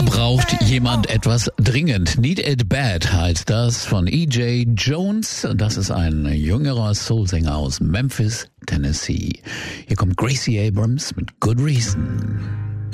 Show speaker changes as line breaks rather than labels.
Da braucht jemand etwas dringend. Need It Bad heißt das von E.J. Jones. Das ist ein jüngerer Soulsänger aus Memphis, Tennessee. Hier kommt Gracie Abrams mit Good Reason.